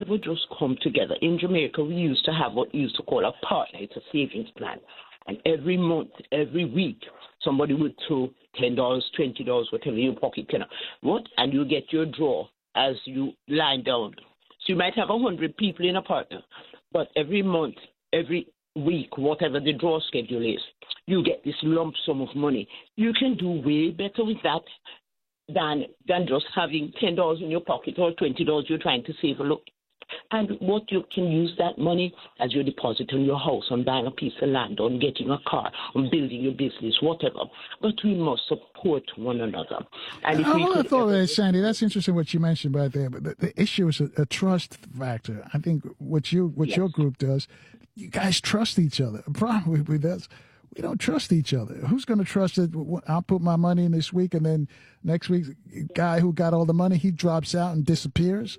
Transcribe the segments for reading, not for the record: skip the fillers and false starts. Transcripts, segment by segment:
ever just come together. In Jamaica, we used to have what we used to call a partner. It's a savings plan. And every month, every week, somebody would throw $10, $20, whatever in your pocket, and you get your draw as you line down. So you might have 100 people in a partner, but every month, every week, whatever the draw schedule is, you get this lump sum of money. You can do way better with that than just having $10 in your pocket or $20 you're trying to save. Look, and what you can use that money as your deposit on your house, on buying a piece of land, on getting a car, on building your business, whatever. But we must support one another. And if I would have thought that, Sandy, that's interesting what you mentioned right there. But the issue is a trust factor. I think what your group does, you guys trust each other. The problem with us, we don't trust each other. Who's going to trust that I'll put my money in this week and then next week, the guy who got all the money, he drops out and disappears?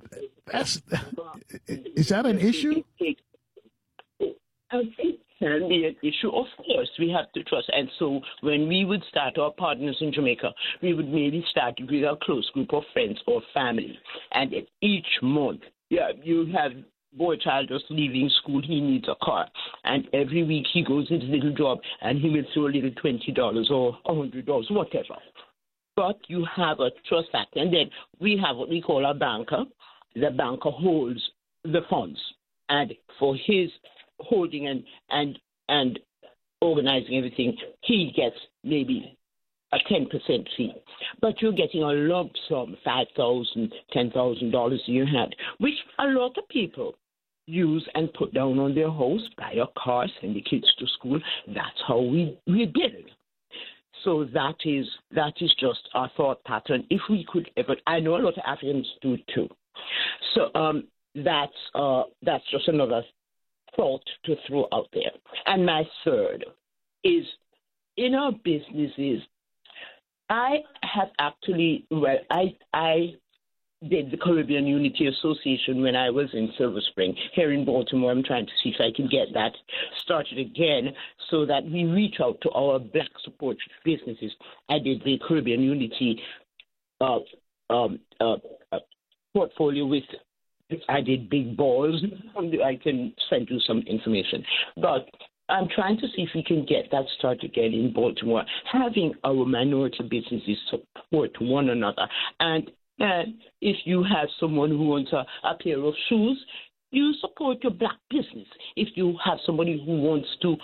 Is that an issue? I think it can be an issue. Of course, we have to trust. And so when we would start our partners in Jamaica, we would maybe start with a close group of friends or family. And each month, you have boy child just leaving school, he needs a car. And every week he goes into his little job and he will throw a little $20 or $100, whatever. But you have a trust factor. And then we have what we call a banker. The banker holds the funds, and for his holding and organizing everything, he gets maybe a 10% fee. But you're getting a lump sum, $5,000, $10,000 a year hand, which a lot of people use and put down on their house, buy a car, send the kids to school. That's how we build. So that is just our thought pattern. If we could ever, I know a lot of Africans do it too. So that's just another thought to throw out there. And my third is, in our businesses, I have actually, I did the Caribbean Unity Association when I was in Silver Spring here in Baltimore. I'm trying to see if I can get that started again so that we reach out to our Black support businesses. I did the Caribbean Unity portfolio with, I did big balls. I can send you some information. But I'm trying to see if we can get that started again in Baltimore, having our minority businesses support one another. And if you have someone who wants a pair of shoes, you support your Black business. If you have somebody who wants to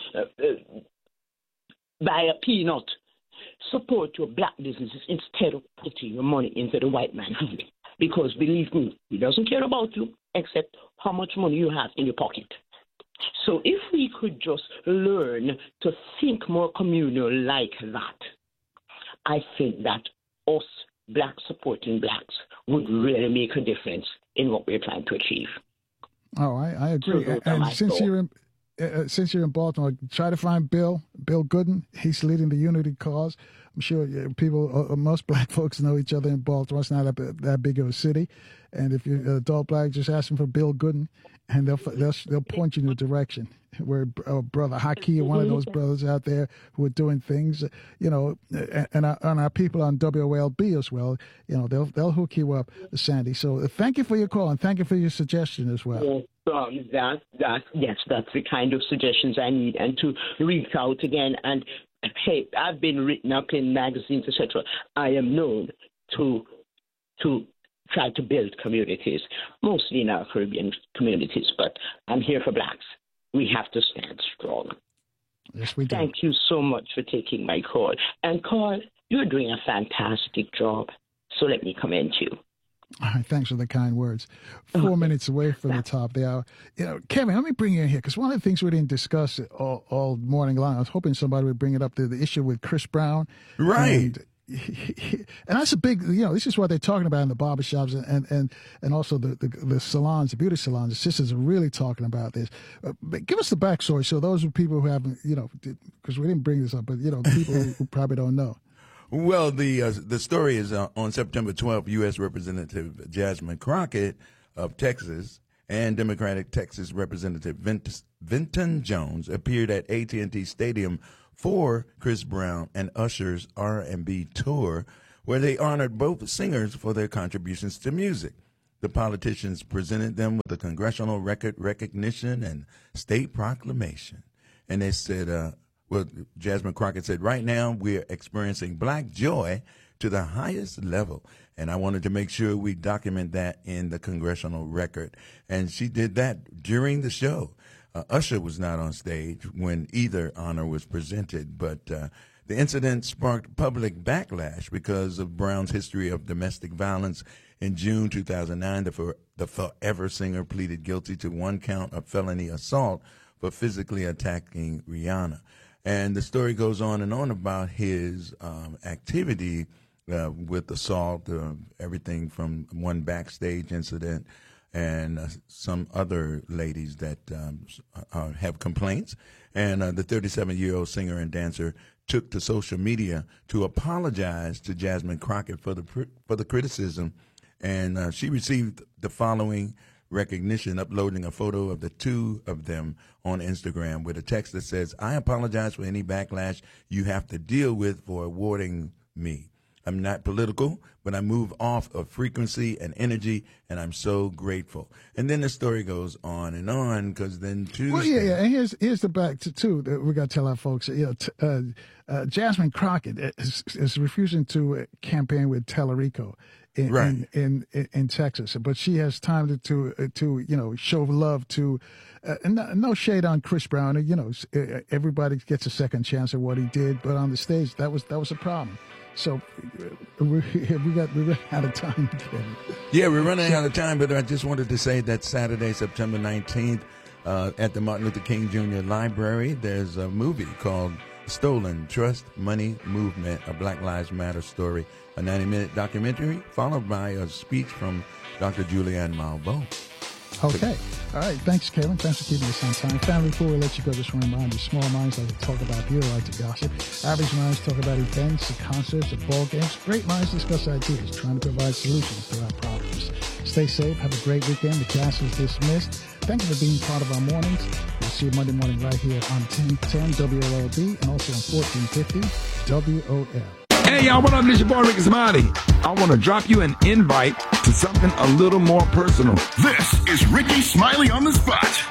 buy a peanut, support your Black businesses instead of putting your money into the white man's hand. Because believe me, he doesn't care about you except how much money you have in your pocket. So if we could just learn to think more communal like that, I think that us Black supporting Blacks would really make a difference in what we're trying to achieve. Oh, I agree. And since you're in Baltimore, try to find Bill Gooden. He's leading the Unity cause. I'm sure most Black folks know each other in Baltimore. It's not that big of a city. And if you're an adult Black, just ask them for Bill Gooden, and they'll point you in the direction. Where Brother Haki, one of those brothers out there who are doing things, and our people on WOLB as well, they'll hook you up, Sandy. So thank you for your call and thank you for your suggestion as well. Yes, that's the kind of suggestions I need, and to reach out again. And hey, I've been written up in magazines, etc. I am known to try to build communities, mostly in our Caribbean communities, but I'm here for Blacks. We have to stand strong. Yes, we do. Thank you so much for taking my call. And Carl, you're doing a fantastic job, so let me commend you. All right, thanks for the kind words. 4 minutes away from the top of the hour. Kevin, let me bring you in here, because one of the things we didn't discuss all morning long, I was hoping somebody would bring it up, the issue with Chris Brown. Right. And that's a big, this is what they're talking about in the barbershops and also the salons, the beauty salons. The sisters are really talking about this. But give us the backstory so those are people who haven't, because we didn't bring this up, but, people who probably don't know. Well, the story is on September 12th, U.S. Representative Jasmine Crockett of Texas and Democratic Texas Representative Vinton Jones appeared at AT&T Stadium for Chris Brown and Usher's R&B tour, where they honored both singers for their contributions to music. the politicians presented them with a congressional record recognition and state proclamation. And they said, Jasmine Crockett said, right now we're experiencing Black joy to the highest level. And I wanted to make sure we document that in the congressional record. And she did that during the show. Usher was not on stage when either honor was presented, but the incident sparked public backlash because of Brown's history of domestic violence. In June 2009, the Forever singer pleaded guilty to 1 count of felony assault for physically attacking Rihanna. And the story goes on and on about his activity with assault, everything from one backstage incident and some other ladies that have complaints. And the 37-year-old singer and dancer took to social media to apologize to Jasmine Crockett for the criticism. And she received the following recognition, uploading a photo of the two of them on Instagram with a text that says, "I apologize for any backlash you have to deal with for awarding me. I'm not political, but I move off of frequency and energy, and I'm so grateful." And then the story goes on and on, because then Tuesday... Well, yeah. And here's the back to two that we got to tell our folks. Jasmine Crockett is refusing to campaign with Tellerico in Texas, but she has time to show love to. No shade on Chris Brown. Everybody gets a second chance at what he did, but on the stage that was a problem. So we're running out of time. Yeah, we're running out of time, but I just wanted to say that Saturday, September 19th, at the Martin Luther King Jr. Library, there's a movie called Stolen: Trust, Money, Movement, a Black Lives Matter story, a 90-minute documentary, followed by a speech from Dr. Julianne Malveaux. Okay. All right. Thanks, Kaylin. Thanks for keeping us on time. Family, before we let you go, just want to remind you, small minds like to talk about beer, like to gossip. Average minds talk about events, the concerts, the ball games. Great minds discuss ideas, trying to provide solutions to our problems. Stay safe. Have a great weekend. The class is dismissed. Thank you for being part of our mornings. We'll see you Monday morning right here on 1010 WOLD and also on 1450 WOL. Hey, y'all, what up? This your boy, Ricky Smiley. I want to drop you an invite to something a little more personal. This is Ricky Smiley on the Spot.